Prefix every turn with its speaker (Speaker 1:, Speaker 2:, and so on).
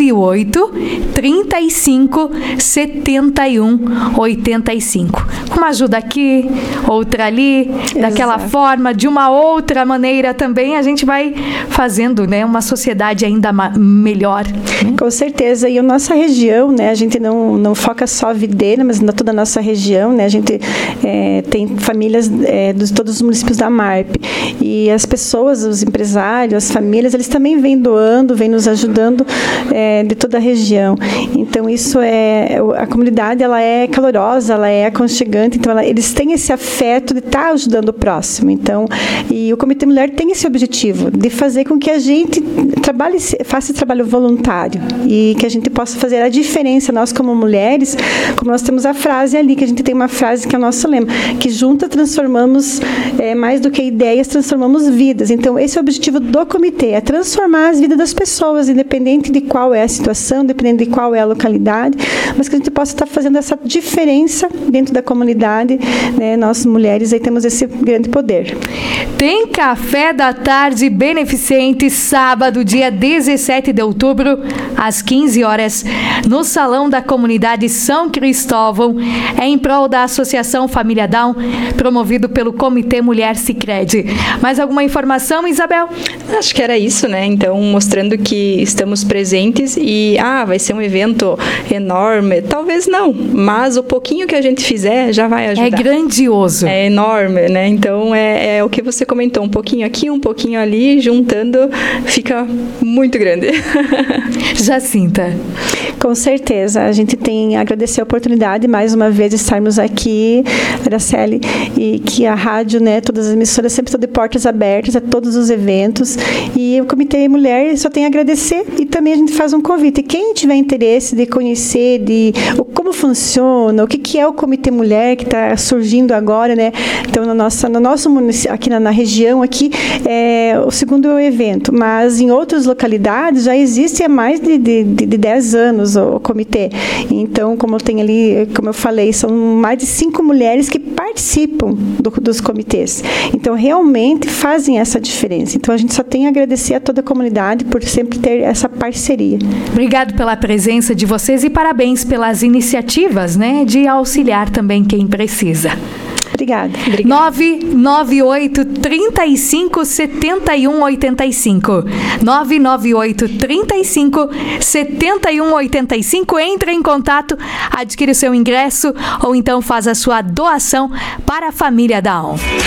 Speaker 1: 98 35 71 85. Uma ajuda aqui, outra ali, daquela forma, de uma outra maneira também, a gente vai fazendo, né, uma sociedade ainda melhor.
Speaker 2: Com certeza. E a nossa região, né, a gente não foca só a Videira, mas toda a nossa região, né, a gente tem famílias de todos os municípios da MARP. E as pessoas, os empresários, as famílias, eles também vêm doando, vêm nos ajudando de toda a região. Então, isso a comunidade, ela é calorosa, ela é aconchegante, então eles têm esse afeto de estar ajudando o próximo. Então, e o Comitê Mulher tem esse objetivo de fazer com que a gente faça esse trabalho voluntário e que a gente possa fazer a diferença. Nós, como mulheres, como nós temos a frase ali, que a gente tem uma frase que é o nosso lema, que juntas transformamos, mais do que ideias, transformamos vidas. Então, esse é o objetivo do comitê, é transformar as vidas das pessoas, independente de qual é a situação, independente de qual é a localidade, mas que a gente possa estar fazendo essa diferença dentro da comunidade, né? Nós, mulheres, aí temos esse grande poder.
Speaker 1: Tem café da tarde beneficente, sábado, dia 17 de outubro, às 15 horas, no Salão da Comunidade São Cristóvão, em prol da Associação Família Down, promovido pelo Comitê Mulher Sicredi. Mais alguma informação, Isabel?
Speaker 3: Acho que era isso, né? Então, mostrando que estamos presentes e, vai ser um evento enorme. Talvez não, mas o pouquinho que a gente fizer já vai ajudar.
Speaker 1: É grandioso.
Speaker 3: É enorme, né? Então, é o que você comentou, um pouquinho aqui, um pouquinho ali, juntando, fica muito grande.
Speaker 1: Jacinta.
Speaker 2: Com certeza, a gente tem a agradecer a oportunidade, mais uma vez, de estarmos aqui, Araceli, e que a rádio, né, todas as emissoras sempre estão de portas abertas a todos os eventos, e o Comitê Mulher só tem a agradecer, e também a gente faz um convite. Quem tiver interesse de conhecer como funciona, o que é o Comitê Mulher que está surgindo agora, né? Então, no nosso município, aqui na região, aqui, é o segundo evento, mas em outras localidades já existe há mais de 10 anos o comitê. Então, como eu falei, são mais de 5 mulheres que participam dos comitês. Então, realmente fazem essa diferença. Então, a gente só tem a agradecer a toda a comunidade por sempre ter essa parceria.
Speaker 1: Obrigado pela presença de vocês e parabéns pelas iniciativas, né, de auxiliar também quem precisa.
Speaker 2: Obrigada.
Speaker 1: 998 35 71 85. 998 35 71 85. Entre em contato, adquire o seu ingresso ou então faz a sua doação para a Família Down.